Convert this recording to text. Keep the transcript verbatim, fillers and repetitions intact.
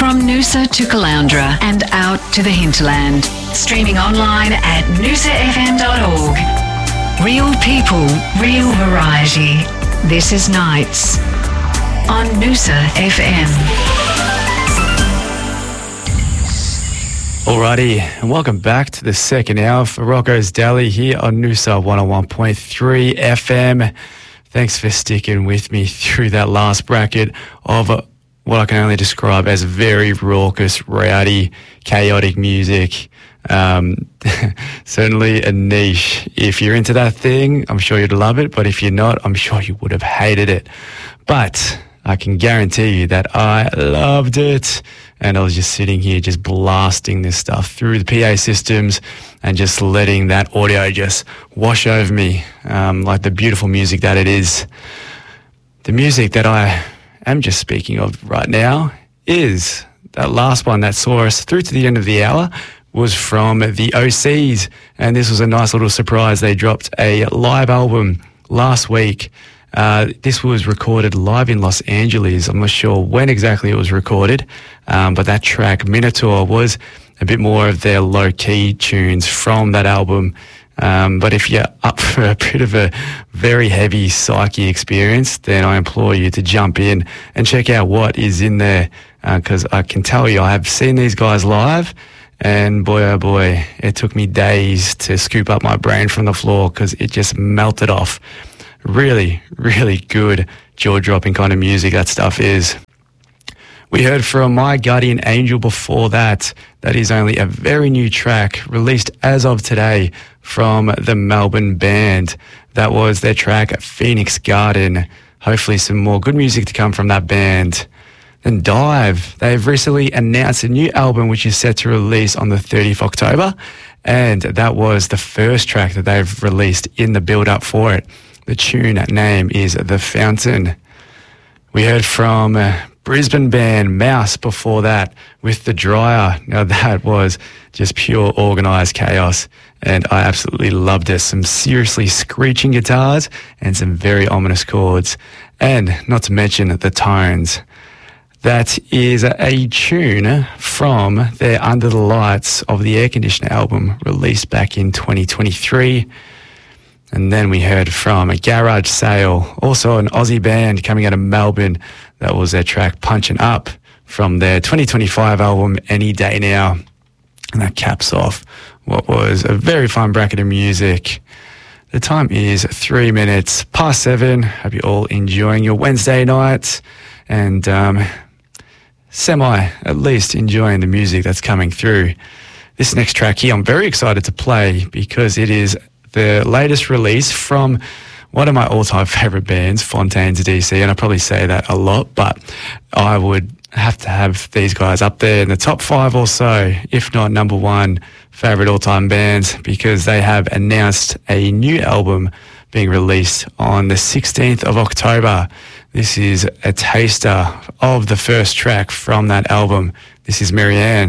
From Noosa to Caloundra and out to the hinterland. Streaming online at noosa f m dot org. Real people, real variety. This is Nights on Noosa F M. Alrighty, and welcome back to the second hour for Rocco's Deli here on Noosa one oh one point three F M. Thanks for sticking with me through that last bracket of what I can only describe as very raucous, rowdy, chaotic music. Um, certainly a niche. If you're into that thing, I'm sure you'd love it, but if you're not, I'm sure you would have hated it. But I can guarantee you that I loved it. And I was just sitting here just blasting this stuff through the P A systems and just letting that audio just wash over me, um, like the beautiful music that it is. The music that I am just speaking of right now is that last one that saw us through to the end of the hour was from the O Cs. And this was a nice little surprise. They dropped a live album last week. Uh, this was recorded live in Los Angeles. I'm not sure when exactly it was recorded, um, but that track, Minotaur, was a bit more of their low-key tunes from that album. Um, but if you're up for a bit of a very heavy psyche experience, then I implore you to jump in and check out what is in there, because uh, I can tell you I have seen these guys live, and boy, oh boy, it took me days to scoop up my brain from the floor because it just melted off. Really, really good jaw-dropping kind of music that stuff is. We heard from My Guardian Angel before that. That is only a very new track released as of today from the Melbourne band. That was their track Phoenix Garden. Hopefully some more good music to come from that band. Then Dive. They've recently announced a new album which is set to release on the thirtieth of October. And that was the first track that they've released in the build-up for it. The tune name is The Fountain. We heard from uh, Brisbane band Mouse before that with The Dryer. Now that was just pure organised chaos and I absolutely loved it. Some seriously screeching guitars and some very ominous chords. And not to mention the tones. That is a tune from their Under the Lights of the Air Conditioner album released back in twenty twenty-three. And then we heard from a Garage Sale, also an Aussie band coming out of Melbourne. That was their track Punchin' Up from their twenty twenty-five album Any Day Now. And that caps off what was a very fun bracket of music. The time is three minutes past seven. Hope you're all enjoying your Wednesday night and um, semi, at least, enjoying the music that's coming through. This next track here I'm very excited to play because it is the latest release from one of my all-time favourite bands, Fontaines D C, and I probably say that a lot, but I would have to have these guys up there in the top five or so, if not number one favourite all-time bands, because they have announced a new album being released on the sixteenth of October. This is a taster of the first track from that album. This is Marianne.